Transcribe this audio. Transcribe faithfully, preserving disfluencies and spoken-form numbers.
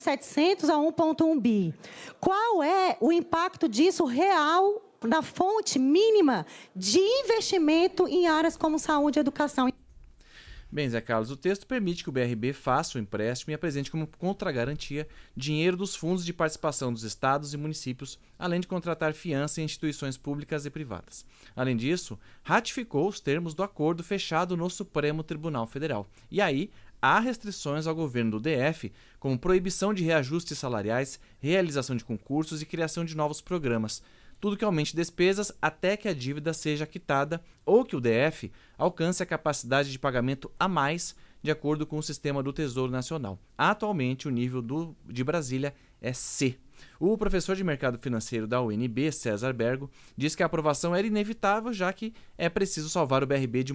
setecentos a um vírgula um bi. Qual é o impacto disso real na fonte mínima de investimento em áreas como saúde e educação? Bem, Zé Carlos, o texto permite que o B R B faça o empréstimo e apresente como contragarantia dinheiro dos fundos de participação dos estados e municípios, além de contratar fiança em instituições públicas e privadas. Além disso, ratificou os termos do acordo fechado no Supremo Tribunal Federal. E aí, há restrições ao governo do D F, como proibição de reajustes salariais, realização de concursos e criação de novos programas. Tudo que aumente despesas até que a dívida seja quitada ou que o D F alcance a capacidade de pagamento a mais, de acordo com o sistema do Tesouro Nacional. Atualmente, o nível do, de Brasília é C. O professor de mercado financeiro da U N B, César Bergo, diz que a aprovação era inevitável, já que é preciso salvar o B R B de